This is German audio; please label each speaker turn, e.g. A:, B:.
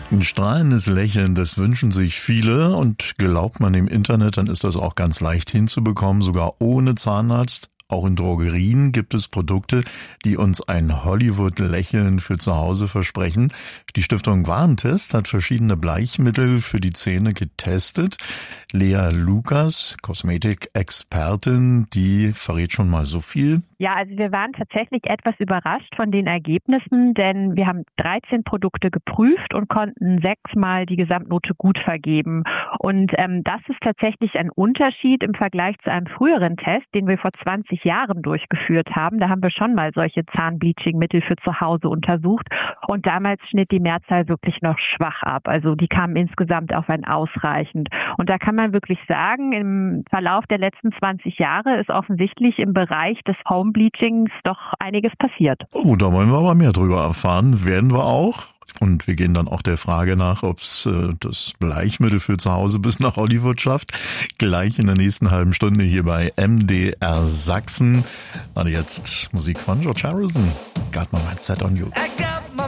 A: Ein strahlendes Lächeln, das wünschen sich viele und glaubt man im Internet, dann ist das auch ganz leicht hinzubekommen, sogar ohne Zahnarzt. Auch in Drogerien gibt es Produkte, die uns ein Hollywood-Lächeln für zu Hause versprechen. Die Stiftung Warentest hat verschiedene Bleichmittel für die Zähne getestet. Lea Lukas, Kosmetikexpertin, die verrät schon mal so viel.
B: Ja, also wir waren tatsächlich etwas überrascht von den Ergebnissen, denn wir haben 13 Produkte geprüft und konnten 6-mal die Gesamtnote gut vergeben. Und das ist tatsächlich ein Unterschied im Vergleich zu einem früheren Test, den wir vor 20 Jahren durchgeführt haben. Da haben wir schon mal solche Zahnbleaching-Mittel für zu Hause untersucht und damals schnitt die Mehrzahl wirklich noch schwach ab. Also die kamen insgesamt auf ein ausreichend. Und da kann man wirklich sagen, im Verlauf der letzten 20 Jahre ist offensichtlich im Bereich des Homebleachings doch einiges passiert.
A: Oh, da wollen wir aber mehr drüber erfahren. Werden wir auch. Und wir gehen dann auch der Frage nach, ob es das Bleichmittel für zu Hause bis nach Hollywood schafft. Gleich in der nächsten halben Stunde hier bei MDR Sachsen. Also jetzt Musik von George Harrison. Got my mindset on you.